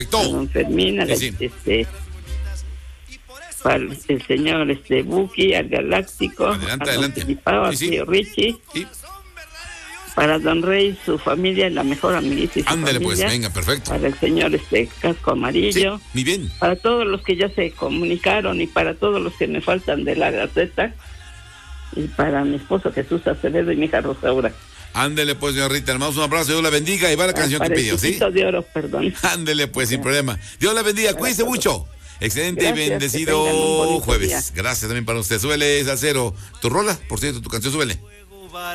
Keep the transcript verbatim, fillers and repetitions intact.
a don Fermín, a la, sí, sí. este, para el señor este Buki, al Galáctico, adelante, a don adelante. Filipao, sí, a sí. tío Richie, sí. para don Rey, su familia, la mejor amiguita y su Ándale, familia. pues, venga, perfecto. Para el señor este Casco Amarillo. Sí, muy bien. Para todos los que ya se comunicaron y para todos los que me faltan de la Gaceta. Y para mi esposo Jesús Acevedo y mi hija Rosaura. Ándele pues, señor Rita, le mandamos un abrazo, Dios la bendiga y va la canción que pidió, ¿sí? de oro, perdón. Ándele pues, sin problema. Dios la bendiga, cuídese mucho. Excelente y bendecido jueves. Día. Gracias también para usted. Súbele, Salcero. Tu rola, por cierto, tu canción, súbele.